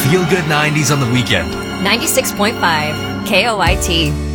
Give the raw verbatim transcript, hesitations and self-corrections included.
Feel Good nineties on the weekend. ninety-six point five K O I T.